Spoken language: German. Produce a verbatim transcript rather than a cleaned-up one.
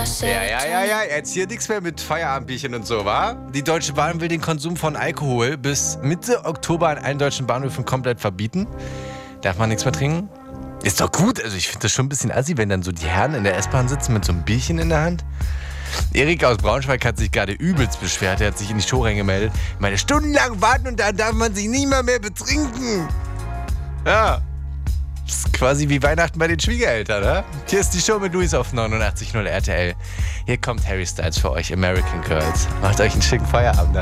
Ja, ja, ja, ja, jetzt hier nichts mehr mit Feierabendbierchen und so, wa? Die Deutsche Bahn will den Konsum von Alkohol bis Mitte Oktober an allen deutschen Bahnhöfen komplett verbieten. Darf man nichts mehr trinken? Ist doch gut, also ich finde das schon ein bisschen assi, wenn dann so die Herren in der S-Bahn sitzen mit so einem Bierchen in der Hand. Erik aus Braunschweig hat sich gerade übelst beschwert, er hat sich in die Show reingemeldet. Ich meine, stundenlang warten und dann darf man sich nie mal mehr betrinken. Ja. Das ist quasi wie Weihnachten bei den Schwiegereltern, ne? Hier ist die Show mit Luis auf neunundachtzig Komma null R T L. Hier kommt Harry Styles für euch, American Girls. Macht euch einen schicken Feierabend.